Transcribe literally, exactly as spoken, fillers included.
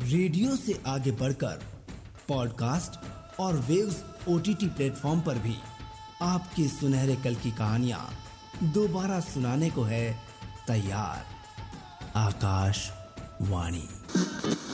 Radio से आगे बढ़कर पॉडकास्ट और वेव्स ओटीटी प्लेटफॉर्म पर भी आपके सुनहरे कल की कहानियां दोबारा सुनाने को है तैयार। आकाशवाणी।